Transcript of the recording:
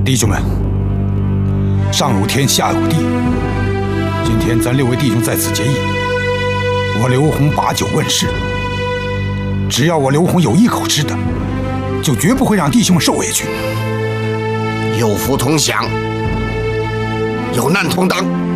弟兄们，上有天，下有地。今天咱6位弟兄在此结义，我刘洪把酒问世。只要我刘洪有一口吃的，就绝不会让弟兄们受委屈。 有福同享，有难同当。